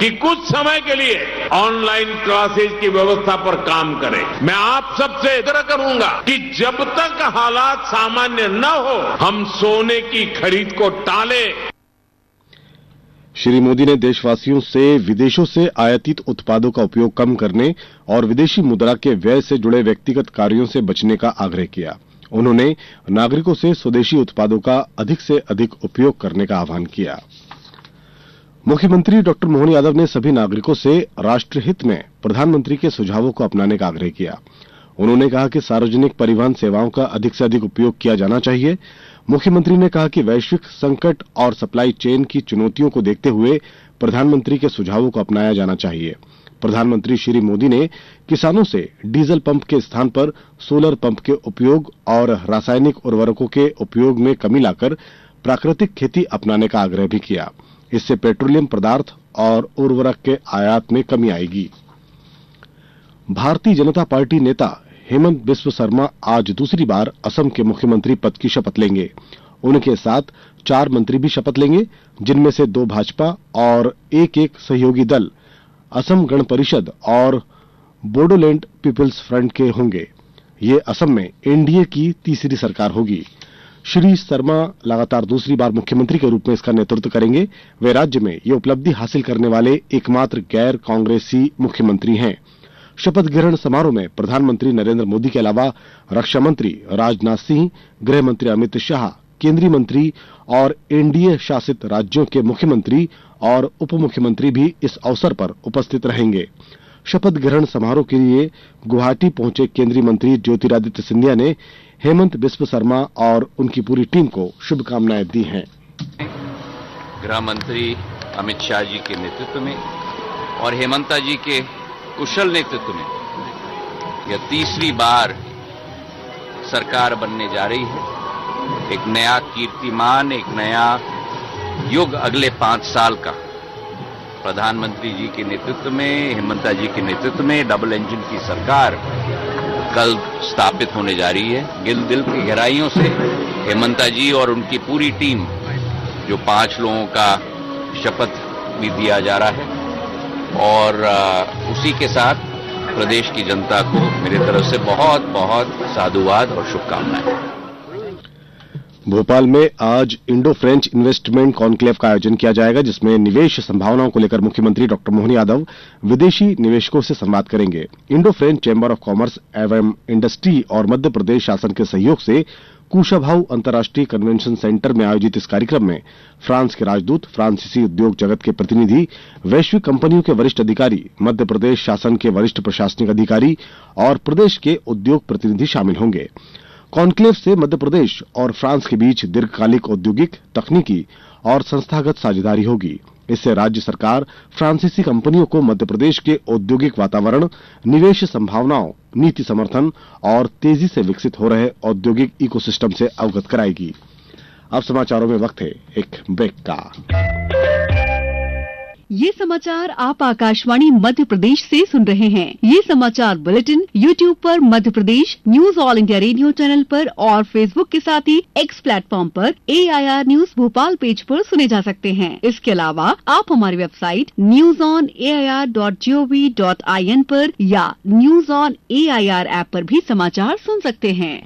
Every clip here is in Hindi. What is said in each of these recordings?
कि कुछ समय के लिए ऑनलाइन क्लासेज की व्यवस्था पर काम करें। मैं आप सबसे आग्रह करूंगा कि जब तक हालात सामान्य न हो, हम सोने की खरीद को टालें। श्री मोदी ने देशवासियों से विदेशों से आयातित उत्पादों का उपयोग कम करने और विदेशी मुद्रा के व्यय से जुड़े व्यक्तिगत कार्यों से बचने का आग्रह किया। उन्होंने नागरिकों से स्वदेशी उत्पादों का अधिक से अधिक उपयोग करने का आह्वान किया। मुख्यमंत्री डॉक्टर मोहन यादव ने सभी नागरिकों से राष्ट्रहित में प्रधानमंत्री के सुझावों को अपनाने का आग्रह किया। उन्होंने कहा कि सार्वजनिक परिवहन सेवाओं का अधिक से अधिक उपयोग किया जाना चाहिए। मुख्यमंत्री ने कहा कि वैश्विक संकट और सप्लाई चेन की चुनौतियों को देखते हुए प्रधानमंत्री के सुझावों को अपनाया जाना चाहिए। प्रधानमंत्री श्री मोदी ने किसानों से डीजल पंप के स्थान पर सोलर पंप के उपयोग और रासायनिक उर्वरकों के उपयोग में कमी लाकर प्राकृतिक खेती अपनाने का आग्रह भी किया। इससे पेट्रोलियम पदार्थ और उर्वरक के आयात में कमी आएगी। भारतीय जनता पार्टी नेता हेमंत बिस्व शर्मा आज दूसरी बार असम के मुख्यमंत्री पद की शपथ लेंगे। उनके साथ 4 मंत्री भी शपथ लेंगे, जिनमें से 2 भाजपा और एक सहयोगी दल असम गण परिषद और बोडोलैंड पीपल्स फ्रंट के होंगे। ये असम में एनडीए की तीसरी सरकार होगी। श्री शर्मा लगातार दूसरी बार मुख्यमंत्री के रूप में इसका नेतृत्व करेंगे। वे राज्य में ये उपलब्धि हासिल करने वाले एकमात्र गैर कांग्रेसी मुख्यमंत्री हैं। शपथ ग्रहण समारोह में प्रधानमंत्री नरेंद्र मोदी के अलावा रक्षा मंत्री राजनाथ सिंह, गृह मंत्री अमित शाह, केंद्रीय मंत्री और एनडीए शासित राज्यों के मुख्यमंत्री और उप मुख्यमंत्री भी इस अवसर पर उपस्थित रहेंगे। शपथ ग्रहण समारोह के लिए गुवाहाटी पहुंचे केंद्रीय मंत्री ज्योतिरादित्य सिंधिया ने हेमंत बिस्व शर्मा और उनकी पूरी टीम को शुभकामनाएं दी हैं। गृह मंत्री अमित शाह जी के नेतृत्व में और हेमंता जी के कुशल नेतृत्व में यह तीसरी बार सरकार बनने जा रही है। एक नया कीर्तिमान, एक नया युग अगले 5 साल का प्रधानमंत्री जी के नेतृत्व में, हेमंता जी के नेतृत्व में डबल इंजन की सरकार कल स्थापित होने जा रही है। दिल की गहराइयों से हेमंता जी और उनकी पूरी टीम, जो 5 लोगों का शपथ भी दिया जा रहा है, और उसी के साथ प्रदेश की जनता को मेरी तरफ से बहुत बहुत साधुवाद और शुभकामनाएं। भोपाल में आज इंडो फ्रेंच इन्वेस्टमेंट कॉन्क्लेव का आयोजन किया जाएगा, जिसमें निवेश संभावनाओं को लेकर मुख्यमंत्री डॉक्टर मोहन यादव विदेशी निवेशकों से संवाद करेंगे। Indo French chamber of commerce एवं इंडस्ट्री और मध्य प्रदेश शासन के सहयोग से कुशाभाऊ अंतर्राष्ट्रीय कन्वेंशन सेंटर में आयोजित इस कार्यक्रम में फ्रांस के राजदूत, फ्रांसीसी उद्योग जगत के प्रतिनिधि, वैश्विक कंपनियों के वरिष्ठ अधिकारी, मध्य प्रदेश शासन के वरिष्ठ प्रशासनिक अधिकारी और प्रदेश के उद्योग प्रतिनिधि शामिल होंगे। कॉन्क्लेव से मध्य प्रदेश और फ्रांस के बीच दीर्घकालिक औद्योगिक, तकनीकी और संस्थागत साझेदारी होगी। इससे राज्य सरकार फ्रांसीसी कंपनियों को मध्य प्रदेश के औद्योगिक वातावरण, निवेश संभावनाओं, नीति समर्थन और तेजी से विकसित हो रहे औद्योगिक इकोसिस्टम से अवगत कराएगी। अब समाचारों में वक्त है एक ब्रेक का। ये समाचार आप आकाशवाणी मध्य प्रदेश से सुन रहे हैं। ये समाचार बुलेटिन YouTube पर Madhya Pradesh news all India radio channel पर और फेसबुक के साथ ही X प्लेटफॉर्म पर AIR न्यूज भोपाल पेज पर सुने जा सकते हैं। इसके अलावा आप हमारी वेबसाइट newsonair.gov.in पर या न्यूज ऑन AIR ऐप पर भी समाचार सुन सकते हैं।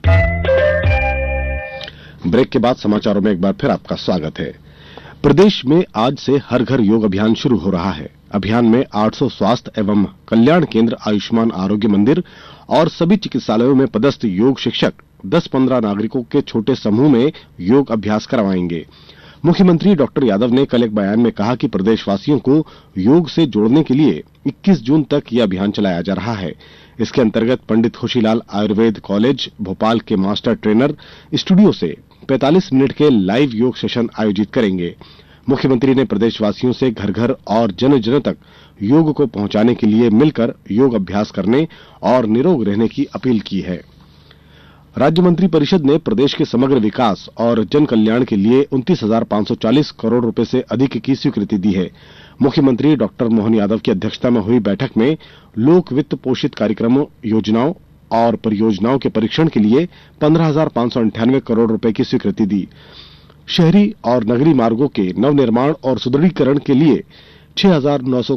ब्रेक के बाद समाचारों में एक बार फिर आपका स्वागत है। प्रदेश में आज से हर घर योग अभियान शुरू हो रहा है। अभियान में 800 स्वास्थ्य एवं कल्याण केंद्र, आयुष्मान आरोग्य मंदिर और सभी चिकित्सालयों में पदस्थ योग शिक्षक 10-15 नागरिकों के छोटे समूह में योग अभ्यास करवाएंगे। मुख्यमंत्री डॉक्टर यादव ने कल एक बयान में कहा कि प्रदेशवासियों को योग से जोड़ने के लिए 21 जून तक यह अभियान चलाया जा रहा है। इसके अंतर्गत पंडित खुशीलाल आयुर्वेद कॉलेज भोपाल के मास्टर ट्रेनर स्टूडियो से 45 मिनट के लाइव योग सेशन आयोजित करेंगे। मुख्यमंत्री ने प्रदेशवासियों से घर घर और जन जन तक योग को पहुंचाने के लिए मिलकर योग अभ्यास करने और निरोग रहने की अपील की है। राज्य मंत्रिपरिषद ने प्रदेश के समग्र विकास और जन कल्याण के लिए 29,540 करोड़ रुपए से अधिक की स्वीकृति दी है। मुख्यमंत्री डॉक्टर मोहन यादव की अध्यक्षता में हुई बैठक में लोक वित्त पोषित कार्यक्रमों, योजनाओं और परियोजनाओं के परीक्षण के लिए 15,598 करोड़ रुपए की स्वीकृति दी। शहरी और नगरीय मार्गों के नवनिर्माण और सुदृढ़ीकरण के लिए 6,900